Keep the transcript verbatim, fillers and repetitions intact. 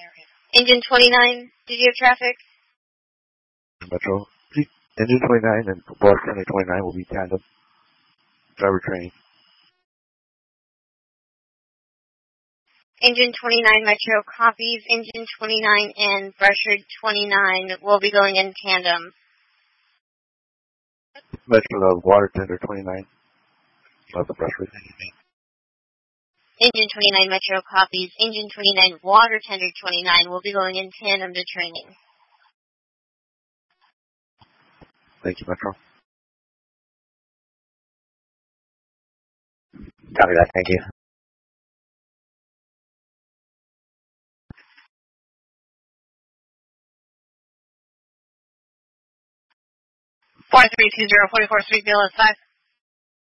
Engine twenty-nine, did you have traffic? Metro. Engine twenty-nine and Water Tender twenty-nine will be tandem. Driver training. Engine twenty-nine Metro copies. Engine twenty-nine and Brushard twenty-nine will be going in tandem. Metro of Water Tender twenty-nine. Of the Brushard. Engine twenty-nine Metro copies. Engine twenty-nine Water Tender twenty-nine will be going in tandem to training. Thank you, Metro. Copy that, thank you. four three two zero, forty-four Street, B L S five.